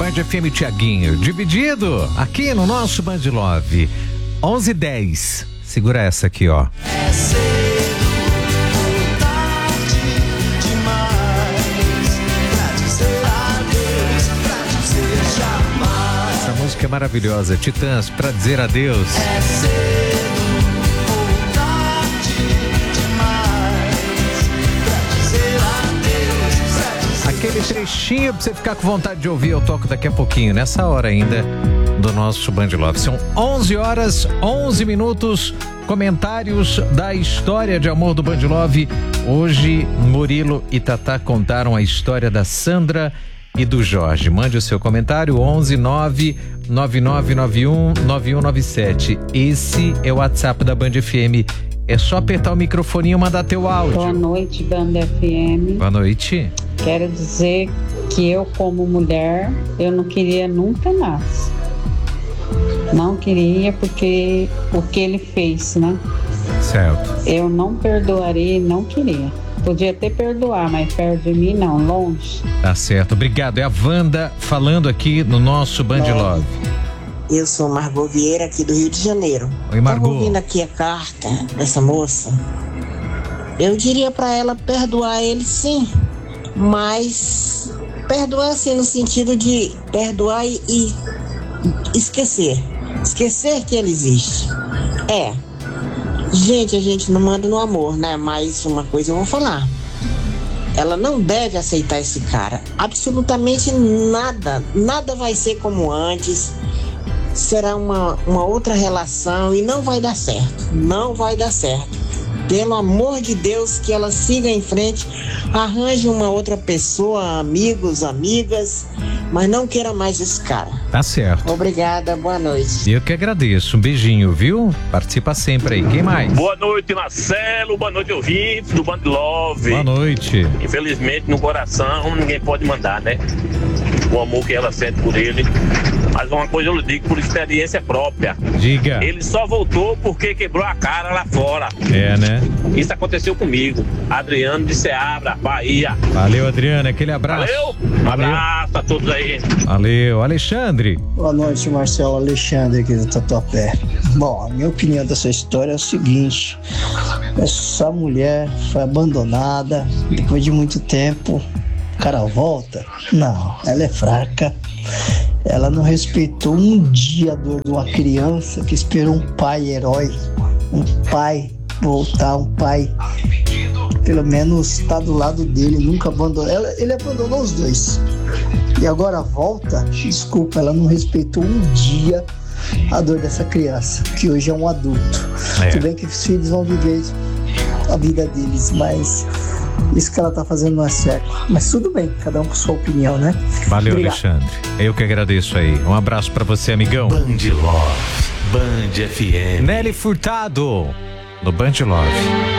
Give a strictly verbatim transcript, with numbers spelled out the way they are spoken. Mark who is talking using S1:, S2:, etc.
S1: Band F M Tiaguinho, dividido aqui no nosso Band Love. onze e dez. Segura essa aqui, ó.
S2: É cedo ou tarde demais pra dizer adeus, pra dizer jamais.
S1: Essa música é maravilhosa. Titãs, pra dizer adeus.
S2: É cedo ou tarde demais pra dizer adeus, pra dizer
S1: Aquele trechinho pra você ficar com vontade de ouvir, eu toco daqui a pouquinho, nessa hora ainda do nosso Band Love. São onze horas, onze minutos. Comentários da história de amor do Band Love. Hoje, Murilo e Tatá contaram a história da Sandra e do Jorge. Mande o seu comentário, onze nove nove nove nove um nove um nove sete. Esse é o WhatsApp da Band F M. É só apertar o microfoninho e mandar teu áudio.
S3: Boa noite, Band F M.
S1: Boa noite.
S3: Quero dizer que eu, como mulher, eu não queria nunca mais. Não queria porque o que ele fez, né?
S1: Certo.
S3: Eu não perdoaria e não queria. Podia até perdoar, mas perto de mim não, longe.
S1: Tá certo, obrigado. É a Wanda falando aqui no nosso Band Love.
S4: Eu sou Margot Vieira, aqui do Rio de Janeiro.
S1: Oi, Margot.
S4: Tava ouvindo aqui a carta dessa moça. Eu diria pra ela perdoar ele, sim, mas perdoar assim no sentido de perdoar e, e esquecer. Esquecer que ele existe. É. Gente, a gente não manda no amor, né? Mas uma coisa eu vou falar. Ela não deve aceitar esse cara. Absolutamente nada. Nada vai ser como antes. Será uma, uma outra relação e não vai dar certo. Não vai dar certo. Pelo amor de Deus, que ela siga em frente, arranje uma outra pessoa, amigos, amigas, mas não queira mais esse cara.
S1: Tá certo.
S4: Obrigada, boa noite.
S1: Eu que agradeço. Um beijinho, viu? Participa sempre aí. Quem mais?
S5: Boa noite, Marcelo. Boa noite, ouvintes do Band Love.
S1: Boa noite.
S5: Infelizmente, no coração, ninguém pode mandar, né? O amor que ela sente por ele. Mas uma coisa eu lhe digo por experiência própria.
S1: Diga.
S5: Ele só voltou porque quebrou a cara lá fora.
S1: É, né?
S5: Isso aconteceu comigo. Adriano de Ceabra, Bahia.
S1: Valeu, Adriano. Aquele abraço.
S5: Valeu. Um abraço a todos aí.
S1: Valeu. Alexandre.
S6: Boa noite, Marcelo. Alexandre aqui do Tatuapé. Bom, a minha opinião dessa história é o seguinte. Essa mulher foi abandonada depois de muito tempo. O cara volta? Não, ela é fraca. Ela não respeitou um dia a dor de uma criança que esperou um pai herói, um pai voltar, um pai pelo menos estar do lado dele, nunca abandonou. Ela, ele abandonou os dois. E agora volta, desculpa, ela não respeitou um dia a dor dessa criança, que hoje é um adulto. É. Tudo bem que os filhos vão viver a vida deles, mas isso que ela tá fazendo não é certo. Mas tudo bem, cada um com sua opinião, né?
S1: Valeu,
S6: Obrigado.
S1: Alexandre. Eu que agradeço aí. Um abraço pra você, amigão.
S7: Band Love, Band F M.
S1: Nelly Furtado, no Band Love.